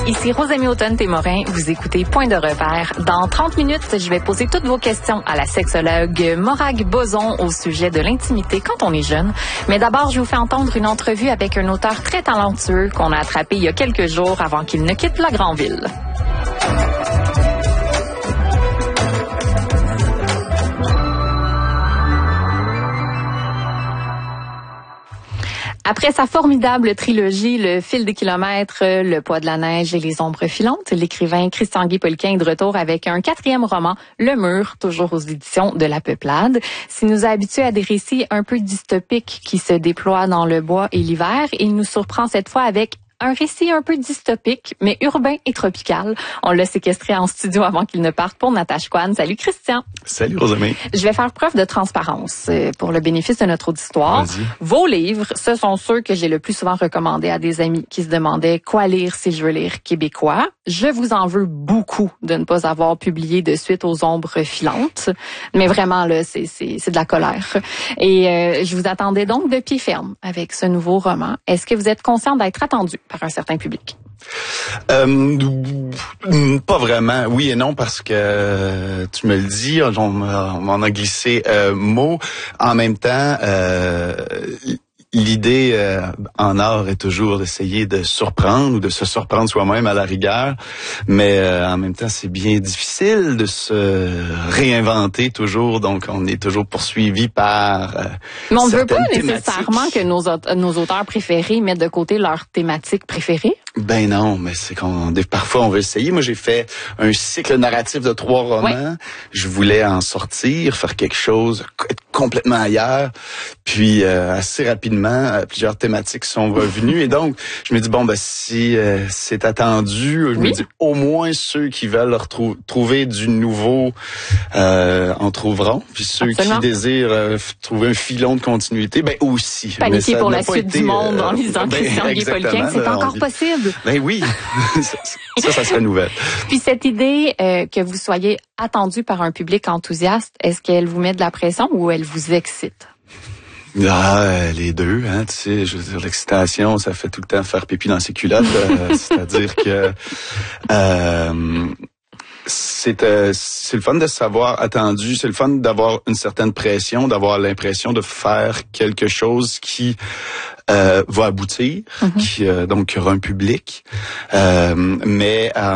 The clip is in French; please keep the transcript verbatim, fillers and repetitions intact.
Ici Rosemée Automne-Témorin, vous écoutez Point de repère. Dans trente minutes, je vais poser toutes vos questions à la sexologue Morag Boson au sujet de l'intimité quand on est jeune. Mais d'abord, je vous fais entendre une entrevue avec un auteur très talentueux qu'on a attrapé il y a quelques jours avant qu'il ne quitte la grande ville. Après sa formidable trilogie, Le fil des kilomètres, Le poids de la neige et Les ombres filantes, l'écrivain Christian-Guy Poliquin est de retour avec un quatrième roman, Le mur, toujours aux éditions de La Peuplade. S'il nous a habitués à des récits un peu dystopiques qui se déploient dans le bois et l'hiver, il nous surprend cette fois avec un récit un peu dystopique, mais urbain et tropical. On l'a séquestré en studio avant qu'il ne parte pour Natasha Kwan. Salut Christian. Salut Rosemée. Je vais faire preuve de transparence pour le bénéfice de notre auditoire. Vas-y. Vos livres, ce sont ceux que j'ai le plus souvent recommandés à des amis qui se demandaient quoi lire si je veux lire québécois. Je vous en veux beaucoup de ne pas avoir publié de suite aux ombres filantes. Mais vraiment, là, c'est, c'est, c'est de la colère. Et euh, je vous attendais donc de pied ferme avec ce nouveau roman. Est-ce que vous êtes conscient d'être attendu par un certain public? Euh, pas vraiment. Oui et non, parce que tu me le dis, on, on m'en a glissé euh, mot. En même temps, euh, l'idée euh, en art est toujours d'essayer de surprendre ou de se surprendre soi-même à la rigueur, mais euh, en même temps, c'est bien difficile de se réinventer toujours, donc on est toujours poursuivi par euh, Mais on ne veut pas thématiques. nécessairement que nos, aute- nos auteurs préférés mettent de côté leur thématique préférée. Ben non, mais c'est qu'on parfois on veut essayer. Moi, j'ai fait un cycle narratif de trois romans. Ouais. Je voulais en sortir, faire quelque chose, être complètement ailleurs. Puis euh, assez rapidement, euh, plusieurs thématiques sont revenues et donc je me dis bon ben si euh, c'est attendu, je Oui. me dis au moins ceux qui veulent retrou- trouver du nouveau euh, en trouveront. Puis ceux Absolument. qui désirent euh, f- trouver un filon de continuité, ben aussi. Mais Paniquer ça pour n'a la pas suite été, du monde en euh, lisant ben, Christian-Guy Poliquin, exactement, c'est là, on encore lit- possible. Ben oui, ça, ça, ça serait nouvelle. Puis cette idée euh, que vous soyez attendu par un public enthousiaste, est-ce qu'elle vous met de la pression ou elle vous excite? Ah, les deux, hein, tu sais, je veux dire, l'excitation, ça fait tout le temps faire pipi dans ses culottes, euh, c'est-à-dire que euh, c'est euh, c'est le fun de se savoir attendu, c'est le fun d'avoir une certaine pression, d'avoir l'impression de faire quelque chose qui euh, va aboutir, Mm-hmm. qui euh, donc il y aura un public, euh, mais euh,